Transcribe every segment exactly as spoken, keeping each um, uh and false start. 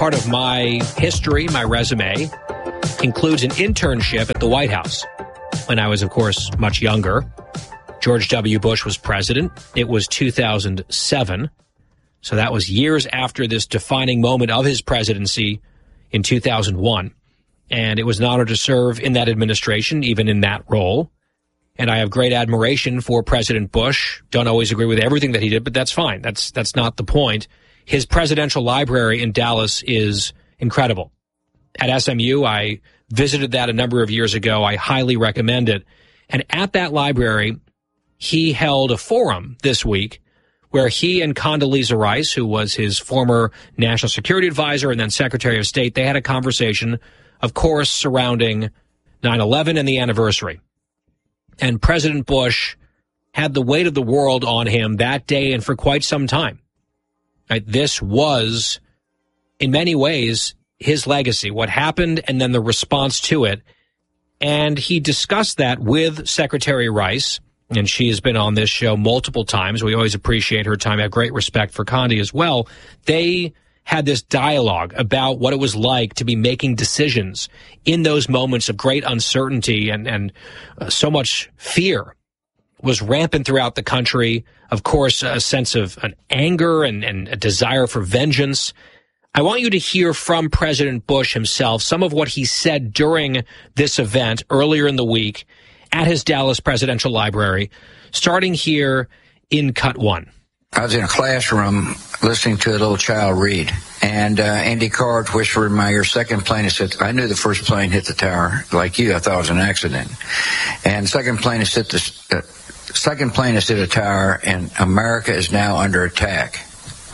part of my history, my resume, includes an internship at the White House when I was, of course, much younger. George W. Bush was president. It was two thousand seven. So that was years after this defining moment of his presidency in two thousand one. And it was an honor to serve in that administration, even in that role. And I have great admiration for President Bush. Don't always agree with everything that he did, but that's fine. That's that's not the point. His presidential library in Dallas is incredible. At S M U, I visited that a number of years ago. I highly recommend it. And at that library, he held a forum this week where he and Condoleezza Rice, who was his former national security advisor and then Secretary of State, they had a conversation, of course, surrounding nine eleven and the anniversary. And President Bush had the weight of the world on him that day and for quite some time. Right? This was, in many ways, his legacy, what happened and then the response to it. And he discussed that with Secretary Rice, and she has been on this show multiple times. We always appreciate her time. I have great respect for Condi as well. They had this dialogue about what it was like to be making decisions in those moments of great uncertainty and, and uh, so much fear was rampant throughout the country. Of course, a sense of an anger and, and a desire for vengeance. I want you to hear from President Bush himself some of what he said during this event earlier in the week at his Dallas Presidential Library, starting here in cut one. I was in a classroom listening to a little child read, and uh, Andy Card whispered in my ear, second plane has hit. I knew the first plane hit the tower. Like you, I thought it was an accident. And second plane has hit the uh, second plane has hit a tower, and America is now under attack.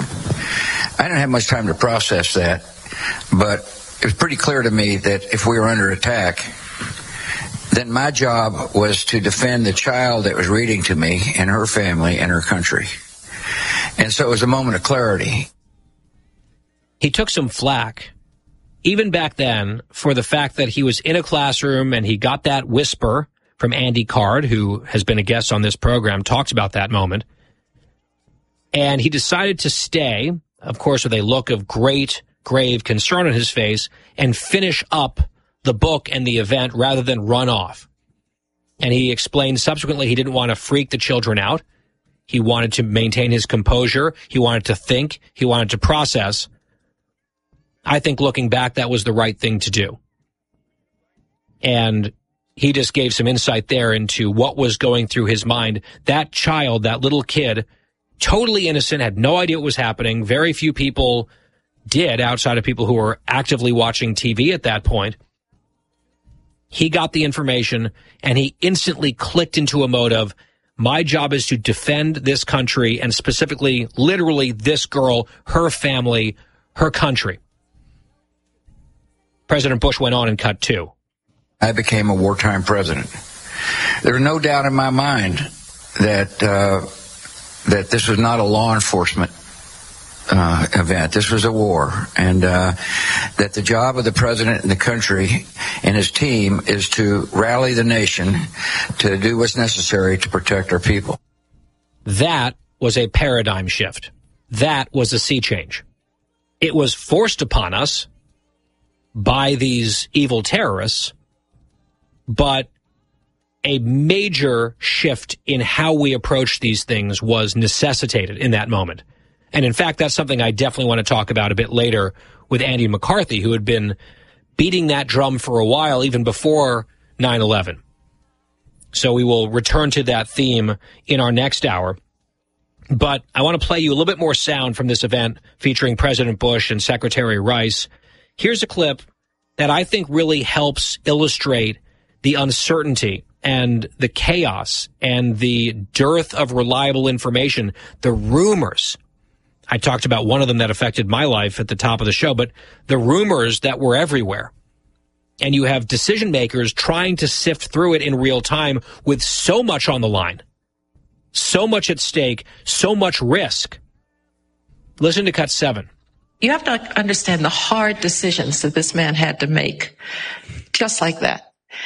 I didn't have much time to process that, but it was pretty clear to me that if we were under attack, then my job was to defend the child that was reading to me and her family and her country. And so it was a moment of clarity. He took some flack, even back then, for the fact that he was in a classroom and he got that whisper from Andy Card, who has been a guest on this program, talks about that moment. And he decided to stay, of course, with a look of great, grave concern on his face, and finish up the book and the event rather than run off. And he explained subsequently he didn't want to freak the children out. He wanted to maintain his composure. He wanted to think. He wanted to process. I think looking back, that was the right thing to do. And he just gave some insight there into what was going through his mind. That child, that little kid, totally innocent, had no idea what was happening. Very few people did, outside of people who were actively watching T V at that point. He got the information, and he instantly clicked into a mode of, my job is to defend this country, and specifically, literally, this girl, her family, her country. President Bush went on in cut two. I became a wartime president. There's no doubt in my mind that uh, that this was not a law enforcement uh, event. This was a war, and uh, that the job of the president and the country and his team is to rally the nation to do what's necessary to protect our people. That was a paradigm shift. That was a sea change. It was forced upon us by these evil terrorists, but a major shift in how we approach these things was necessitated in that moment. And in fact, that's something I definitely want to talk about a bit later with Andy McCarthy, who had been beating that drum for a while, even before nine eleven. So we will return to that theme in our next hour. But I want to play you a little bit more sound from this event featuring President Bush and Secretary Rice. Here's a clip that I think really helps illustrate the uncertainty and the chaos and the dearth of reliable information, the rumors. I talked about one of them that affected my life at the top of the show, but the rumors that were everywhere. And you have decision makers trying to sift through it in real time with so much on the line, so much at stake, so much risk. Listen to cut seven. You have to understand the hard decisions that this man had to make, just like that.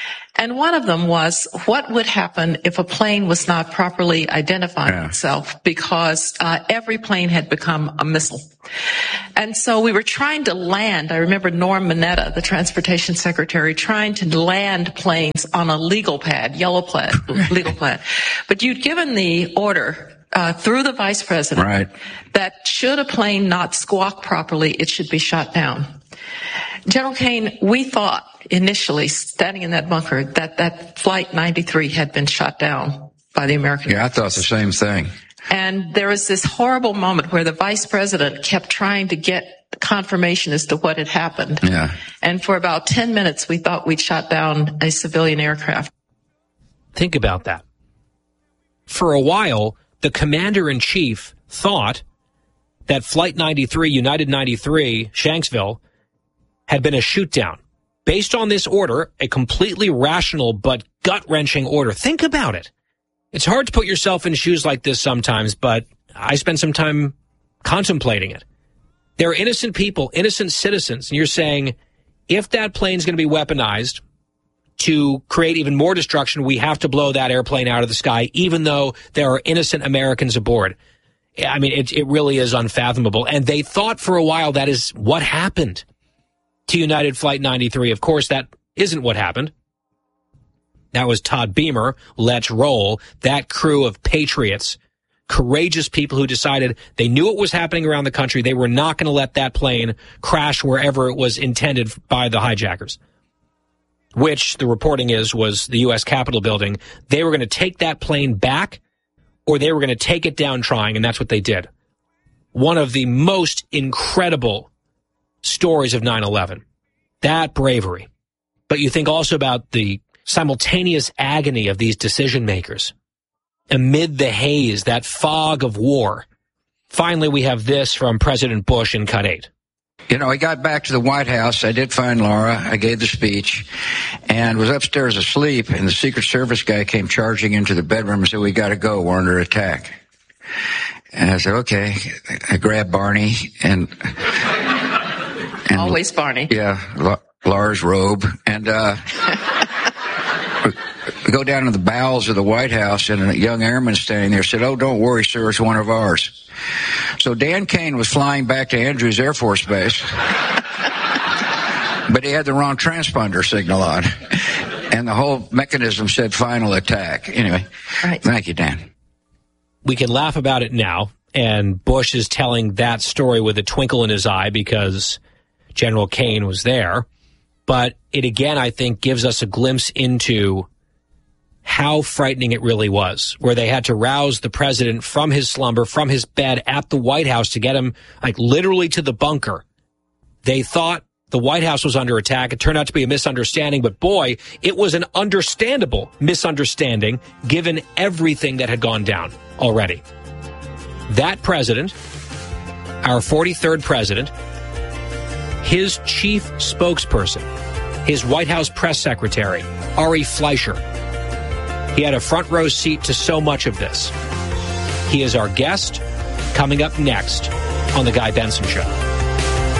And one of them was, what would happen if a plane was not properly identifying yeah. itself, because uh, every plane had become a missile. And so we were trying to land, I remember Norm Mineta, the transportation secretary, trying to land planes on a legal pad, yellow pad, legal pad. But you'd given the order Uh, through the vice president, right, that should a plane not squawk properly, it should be shot down. General Kane, we thought initially, standing in that bunker, that that Flight ninety-three had been shot down by the American. Yeah, I thought the same thing. And there was this horrible moment where the vice president kept trying to get confirmation as to what had happened. Yeah. And for about ten minutes, we thought we'd shot down a civilian aircraft. Think about that. For a while, the commander-in-chief thought that Flight ninety-three, United ninety-three, Shanksville, had been a shoot-down. Based on this order, a completely rational but gut-wrenching order. Think about it. It's hard to put yourself in shoes like this sometimes, but I spent some time contemplating it. There are innocent people, innocent citizens, and you're saying, if that plane's going to be weaponized to create even more destruction, we have to blow that airplane out of the sky, even though there are innocent Americans aboard. I mean, it, it really is unfathomable. And they thought for a while that is what happened to United Flight ninety-three. Of course, that isn't what happened. That was Todd Beamer, Let's Roll, that crew of patriots, courageous people who decided they knew what was happening around the country. They were not going to let that plane crash wherever it was intended by the hijackers, which the reporting is was the U S Capitol building. They were going to take that plane back, or they were going to take it down trying, and that's what they did. One of the most incredible stories of nine eleven. That bravery. But you think also about the simultaneous agony of these decision makers amid the haze, that fog of war. Finally, we have this from President Bush in Cut eight. You know, I got back to the White House. I did find Laura. I gave the speech and was upstairs asleep, and the Secret Service guy came charging into the bedroom and said, "We got to go. We're under attack." And I said, "Okay." I grabbed Barney and... and Always Barney. Yeah, La- Laura's robe. And uh, we go down to the bowels of the White House, and a young airman standing there said, "Oh, don't worry, sir. It's one of ours." So Dan Kane was flying back to Andrews Air Force Base, but he had the wrong transponder signal on, and the whole mechanism said final attack. Anyway, right. Thank you, Dan. We can laugh about it now, and Bush is telling that story with a twinkle in his eye because General Kane was there. But it again, I think, gives us a glimpse into how frightening it really was, where they had to rouse the president from his slumber, from his bed at the White House to get him, like, literally to the bunker. They thought the White House was under attack. It turned out to be a misunderstanding, but boy, it was an understandable misunderstanding given everything that had gone down already. That president, our forty-third president, his chief spokesperson, his White House press secretary, Ari Fleischer, he had a front row seat to so much of this. He is our guest, coming up next on The Guy Benson Show.